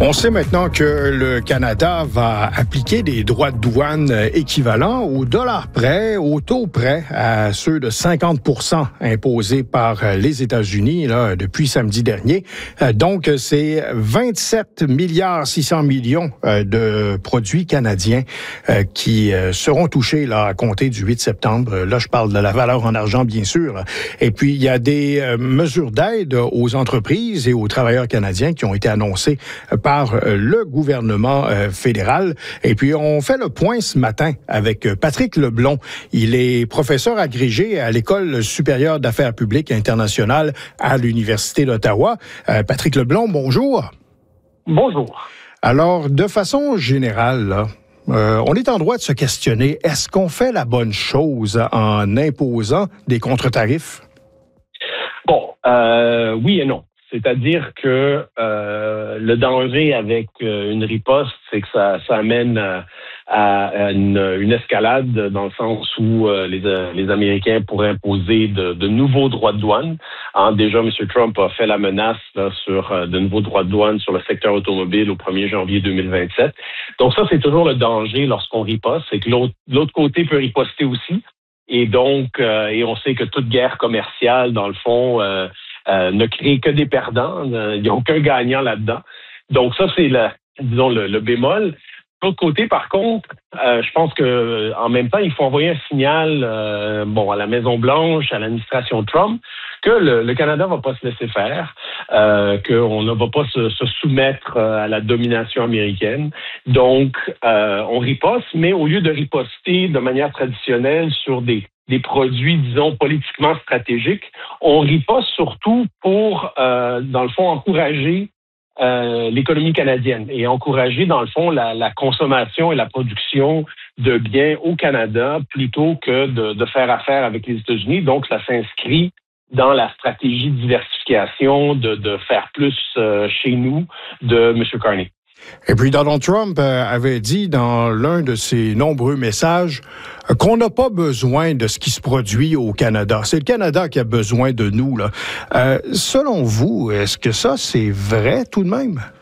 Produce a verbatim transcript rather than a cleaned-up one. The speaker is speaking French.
On sait maintenant que le Canada va appliquer des droits de douane équivalents au dollar près, au taux près à ceux de cinquante pour cent imposés par les États-Unis là, depuis samedi dernier. Donc, c'est vingt-sept milliards six cents millions de produits canadiens qui seront touchés là, à compter du huit septembre. Là, je parle de la valeur en argent, bien sûr. Là. Et puis, il y a des mesures d'aide aux entreprises et aux travailleurs canadiens qui ont été annoncées par le gouvernement fédéral. Et puis, on fait le point ce matin avec Patrick Leblond. Il est professeur agrégé à l'École supérieure d'affaires publiques internationales à l'Université d'Ottawa. Euh, Patrick Leblond, bonjour. Bonjour. Alors, de façon générale, là, euh, on est en droit de se questionner, est-ce qu'on fait la bonne chose en imposant des contre-tarifs? Bon, euh, oui et non. C'est-à-dire que euh, le danger avec euh, une riposte, c'est que ça, ça amène à, à une, une escalade dans le sens où euh, les, les Américains pourraient imposer de, de nouveaux droits de douane. Hein, déjà, M. Trump a fait la menace là, sur euh, de nouveaux droits de douane sur le secteur automobile au premier janvier deux mille vingt-sept. Donc ça, c'est toujours le danger lorsqu'on riposte, c'est que l'autre, l'autre côté peut riposter aussi. Et donc, euh, et on sait que toute guerre commerciale, dans le fond, euh, euh, ne crée que des perdants. Il n'y a aucun gagnant là-dedans. Donc ça, c'est le, disons le, le bémol. De l'autre côté, par contre, euh, je pense que en même temps, il faut envoyer un signal, euh, bon, à la Maison-Blanche, à l'administration Trump, que le, le Canada va pas se laisser faire, euh, qu'on ne va pas se, se soumettre à la domination américaine. Donc, euh, on riposte, mais au lieu de riposter de manière traditionnelle sur des des produits, disons, politiquement stratégiques, on riposte surtout pour, euh, dans le fond, encourager euh, l'économie canadienne et encourager, dans le fond, la, la consommation et la production de biens au Canada plutôt que de, de faire affaire avec les États-Unis. Donc, ça s'inscrit dans la stratégie de diversification, de, de faire plus euh, chez nous de M. Carney. Et puis Donald Trump avait dit dans l'un de ses nombreux messages qu'on n'a pas besoin de ce qui se produit au Canada. C'est le Canada qui a besoin de nous, là. Euh, selon vous, est-ce que ça, c'est vrai tout de même?